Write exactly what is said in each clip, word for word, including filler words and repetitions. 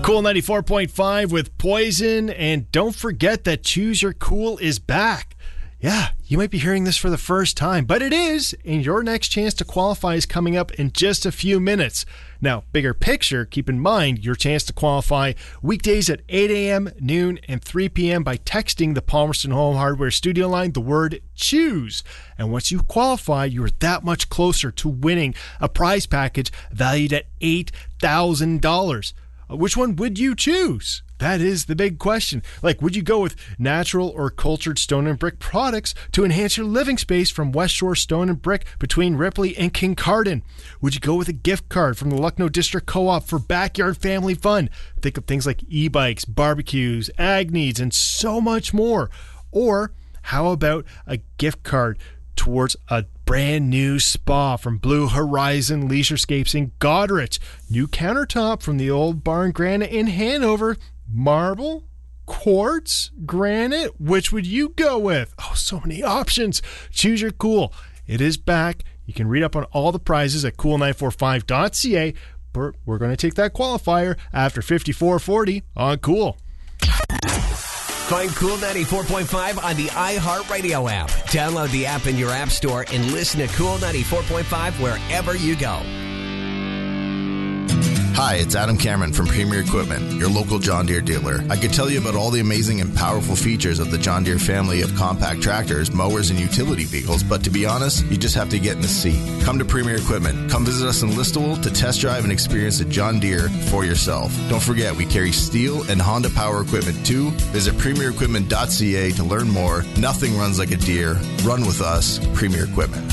Cool ninety-four point five with Poison, and don't forget that Choose Your Cool is back. Yeah, you might be hearing this for the first time, but it is, and your next chance to qualify is coming up in just a few minutes. Now, bigger picture, keep in mind your chance to qualify weekdays at eight a.m., noon, and three p.m. by texting the Palmerston Home Hardware studio line the word CHOOSE. And once you qualify, you're that much closer to winning a prize package valued at eight thousand dollars. Which one would you choose? That is the big question. Like, would you go with natural or cultured stone and brick products to enhance your living space from West Shore Stone and Brick between Ripley and Kincardine? Would you go with a gift card from the Lucknow District Co-op for backyard family fun? Think of things like e-bikes, barbecues, ag needs, and so much more. Or how about a gift card towards a brand new spa from Blue Horizon Leisurescapes in Goderich? New countertop from the Old Barn Granite in Hanover. Marble, quartz, granite. Which would you go with? Oh, so many options. Choose your cool. It is back. You can read up on all the prizes at cool nine four five dot c a. But we're going to take that qualifier after fifty-four forty on Cool. Find Cool ninety-four point five on the iHeartRadio app. Download the app in your app store and listen to Cool ninety-four point five wherever you go. Hi, it's Adam Cameron from Premier Equipment, your local John Deere dealer. I could tell you about all the amazing and powerful features of the John Deere family of compact tractors, mowers, and utility vehicles, but to be honest, you just have to get in the seat. Come to Premier Equipment. Come visit us in Listowel to test drive and experience a John Deere for yourself. Don't forget, we carry Steel and Honda Power equipment too. Visit premier equipment dot c a to learn more. Nothing runs like a Deere. Run with us, Premier Equipment.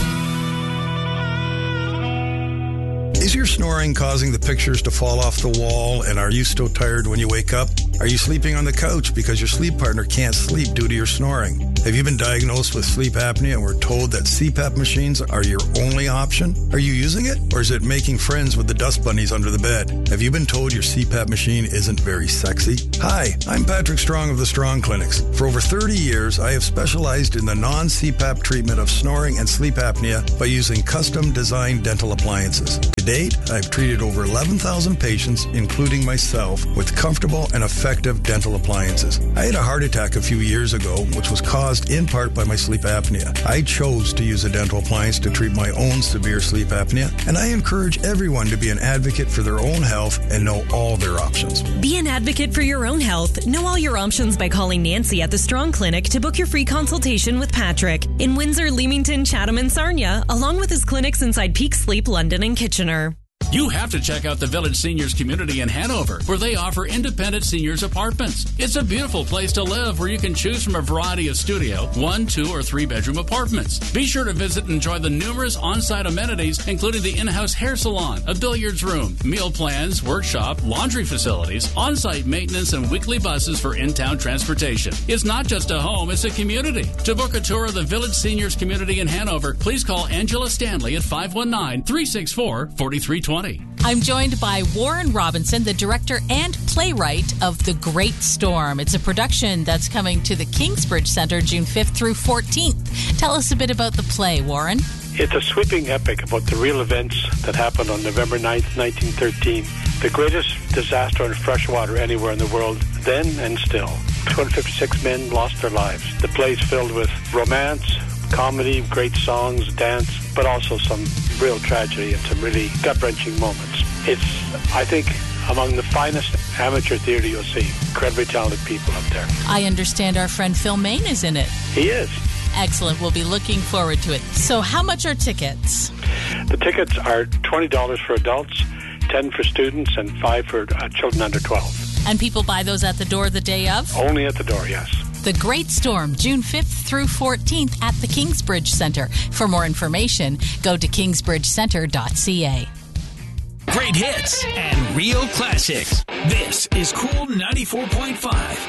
Is your snoring causing the pictures to fall off the wall, and are you so tired when you wake up? Are you sleeping on the couch because your sleep partner can't sleep due to your snoring? Have you been diagnosed with sleep apnea and were told that C PAP machines are your only option? Are you using it, or is it making friends with the dust bunnies under the bed? Have you been told your C PAP machine isn't very sexy? Hi, I'm Patrick Strong of the Strong Clinics. For over thirty years, I have specialized in the non-C PAP treatment of snoring and sleep apnea by using custom-designed dental appliances. To date, I've treated over eleven thousand patients, including myself, with comfortable and effective dental appliances. I had a heart attack a few years ago, which was caused in part by my sleep apnea. I chose to use a dental appliance to treat my own severe sleep apnea, and I encourage everyone to be an advocate for their own health and know all their options. Be an advocate for your own health. Know all your options by calling Nancy at the Strong Clinic to book your free consultation with Patrick in Windsor, Leamington, Chatham, and Sarnia, along with his clinics inside Peak Sleep, London, and Kitchener. You have to check out the Village Seniors Community in Hanover, where they offer independent seniors apartments. It's a beautiful place to live where you can choose from a variety of studio, one, two, or three-bedroom apartments. Be sure to visit and enjoy the numerous on-site amenities, including the in-house hair salon, a billiards room, meal plans, workshop, laundry facilities, on-site maintenance, and weekly buses for in-town transportation. It's not just a home, it's a community. To book a tour of the Village Seniors Community in Hanover, please call Angela Stanley at five one nine, three six four, four three two zero. I'm joined by Warren Robinson, the director and playwright of The Great Storm. It's a production that's coming to the Kingsbridge Center June fifth through fourteenth. Tell us a bit about the play, Warren. It's a sweeping epic about the real events that happened on November ninth, nineteen thirteen. The greatest disaster on fresh water anywhere in the world, then and still. two hundred fifty-six men lost their lives. The play is filled with romance, comedy, great songs, dance, but also some real tragedy and some really gut-wrenching moments. It's, I think, among the finest amateur theater you'll see. Incredibly talented people up there. I understand our friend Phil Main is in it. He is. Excellent. We'll be looking forward to it. So how much are tickets? The tickets are twenty dollars for adults, ten dollars for students, and five dollars for uh, children under twelve. And people buy those at the door the day of? Only at the door, yes. The Great Storm, June fifth through fourteenth at the Kingsbridge Center. For more information, go to kingsbridge center dot c a. Great hits and real classics. This is Cool ninety-four point five.